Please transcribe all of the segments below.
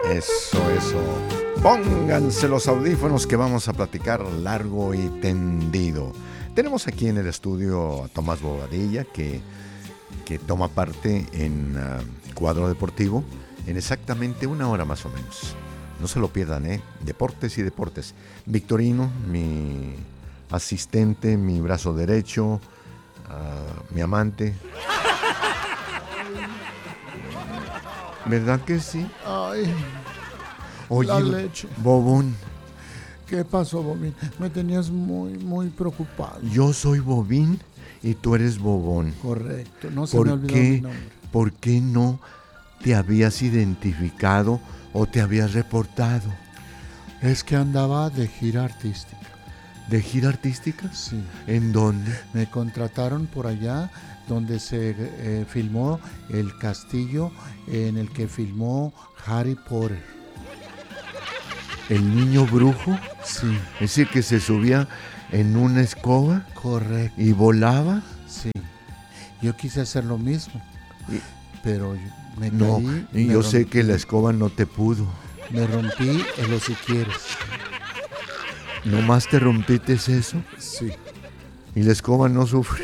Eso. Pónganse los audífonos que vamos a platicar largo y tendido. Tenemos aquí en el estudio a Tomás Bobadilla, que toma parte en Cuadro Deportivo en exactamente 1 hora más o menos. No se lo pierdan, Deportes y deportes. Victorino, mi asistente, mi brazo derecho, mi amante. ¿Verdad que sí? Ay, oye, la leche. Bobón. ¿Qué pasó, Bobín? Me tenías muy preocupado. Yo soy Bobín y tú eres Bobón. Correcto, no se me olvidó mi nombre. ¿Por qué no te habías identificado o te habías reportado? Es que andaba de gira artística. ¿De gira artística? Sí. ¿En dónde? Me contrataron por allá donde se filmó el castillo en el que filmó Harry Potter. ¿El niño brujo? Sí. ¿Es el que se subía en una escoba? Correcto. ¿Y volaba? Sí. Yo quise hacer lo mismo, pero me caí. No, y yo sé que la escoba no te pudo. Me rompí el hociquieres. ¿Nomás te rompiste eso? Sí. ¿Y la escoba no sufrió?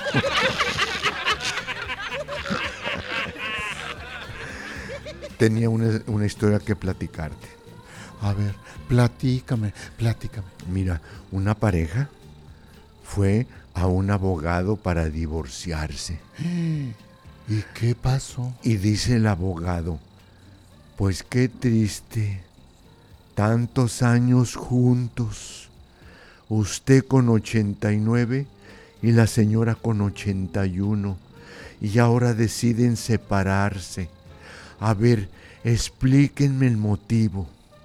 Tenía una historia que platicarte. A ver, platícame. Mira, una pareja fue a un abogado para divorciarse. ¿Y qué pasó? Y dice el abogado, pues qué triste, tantos años juntos, usted con 89 y la señora con 81, y ahora deciden separarse. A ver, explíquenme el motivo.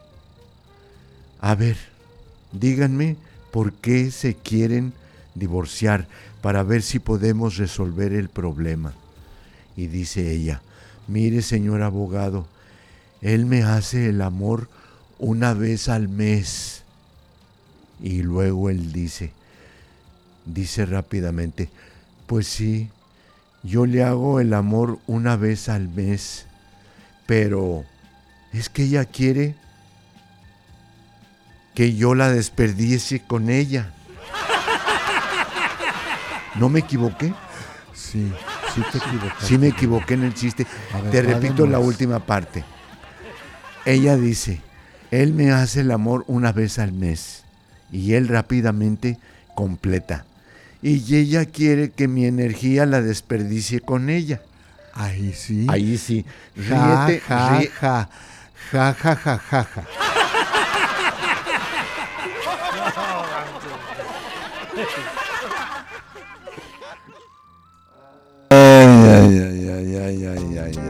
A ver, díganme por qué se quieren divorciar para ver si podemos resolver el problema. Y dice ella, mire señor abogado, él me hace el amor 1 vez al mes. Y luego él dice rápidamente, pues sí, yo le hago el amor 1 vez al mes, pero es que ella quiere que yo la desperdicie con ella. ¿No me equivoqué? Sí te equivocaste. Sí me equivoqué en el chiste. Ver, te repito además, la última parte. Ella dice, él me hace el amor 1 vez al mes. Y él rápidamente completa. Y ella quiere que mi energía la desperdicie con ella. Ahí sí. Ríete. Ja. Ay.